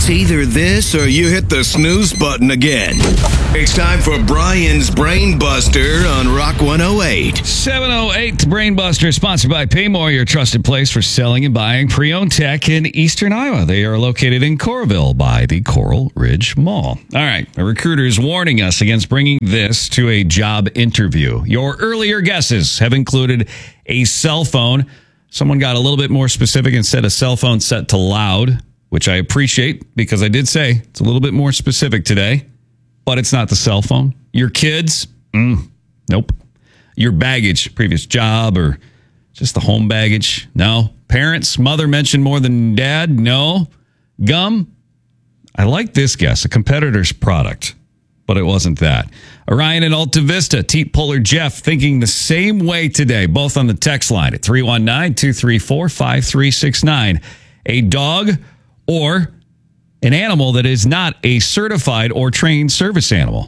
It's either this or you hit the snooze button again. It's time for Brian's Brain Buster on Rock 108. 708 Brain Buster, sponsored by Paymore, your trusted place for selling and buying pre-owned tech in Eastern Iowa. They are located in Coralville by the Coral Ridge Mall. All right, a recruiter is warning us against bringing this to a job interview. Your earlier guesses have included a cell phone. Someone got a little bit more specific and said a cell phone set to loud, which I appreciate because I did say it's a little bit more specific today, but it's not the cell phone. Your kids, nope. Your baggage, previous job, or just the home baggage, no. Parents, mother mentioned more than dad, no. Gum, I like this guess, a competitor's product, but it wasn't that. Orion and Alta Vista, Teat Puller Jeff thinking the same way today, both on the text line at 319-234-5369. A dog or an animal that is not a certified or trained service animal.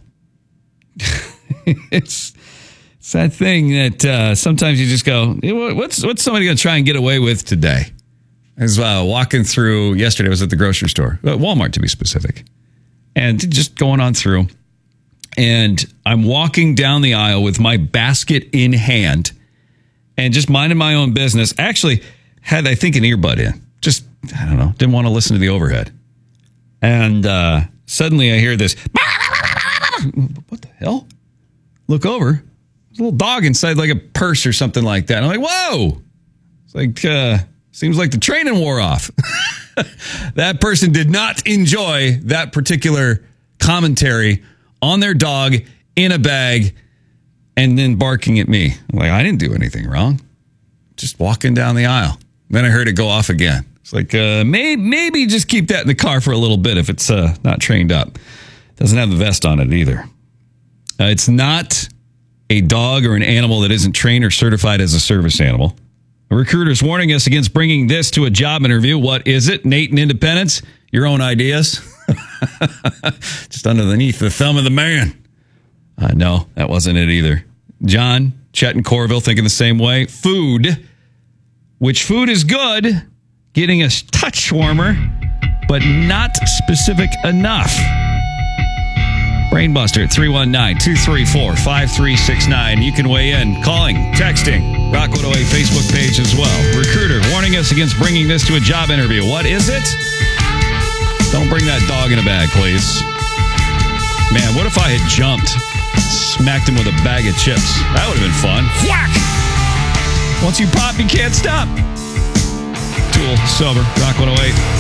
It's that thing that sometimes you just go, what's somebody going to try and get away with today? I was walking through, yesterday I was at the grocery store, Walmart to be specific, and just going on through, and I'm walking down the aisle with my basket in hand and just minding my own business. Actually had, I think, an earbud in. Just, I don't know, didn't want to listen to the overhead. And suddenly I hear this, what the hell? Look over. There's a little dog inside like a purse or something like that. And I'm like, whoa. It's like, seems like the training wore off. That person did not enjoy that particular commentary on their dog in a bag and then barking at me. I'm like, I didn't do anything wrong. Just walking down the aisle. Then I heard it go off again. It's like, maybe just keep that in the car for a little bit if it's not trained up. Doesn't have the vest on it either. It's not a dog or an animal that isn't trained or certified as a service animal. A recruiter's warning us against bringing this to a job interview. What is it? Nate and Independence? Your own ideas? Just underneath the thumb of the man. No, that wasn't it either. John, Chet, and Coralville thinking the same way. Food. Which food is good? Getting a touch warmer, but not specific enough. Brainbuster at 319-234-5369. You can weigh in, calling, texting, Rock 108 Facebook page as well. Recruiter warning us against bringing this to a job interview. What is it? Don't bring that dog in a bag, please. Man, what if I had jumped, smacked him with a bag of chips? That would have been fun. Whack! Once you pop, you can't stop. Tool, Sober, Rock 108.